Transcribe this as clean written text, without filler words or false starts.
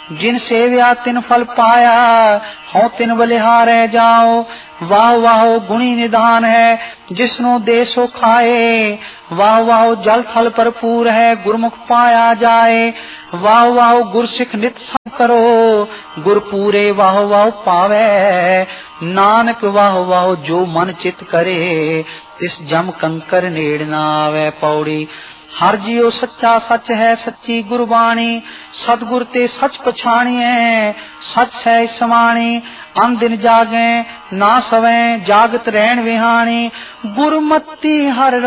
जिन सेव्या तिन फल पाया, हों तिन बलिहारे जाओ। वाह वाह गुणी निधान है, जिसनो दे सो खाए। वाह वाह जल थल भरपूर है, गुरमुख पाया जाए। वाह वाह गुर सिख नित सब करो, गुर पूरे वाह वाह पावे। नानक वाह वाह जो मन चित करे, तिस जम कंकर नेड़ ना आवे। पौड़ी हर जियो सच्चा सच है, सच्ची गुरबाणी। सतगुर ते सच पछाणिए, सच है समाणी। अन दिन जागे ना सवें, जागत रहन विहाणी। गुरमति हर